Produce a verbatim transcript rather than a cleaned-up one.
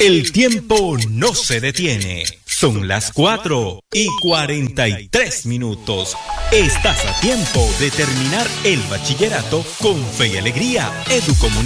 El tiempo no se detiene. Son las cuatro y cuarenta y tres minutos. Estás a tiempo de terminar el bachillerato con fe y alegría. Educomunicación.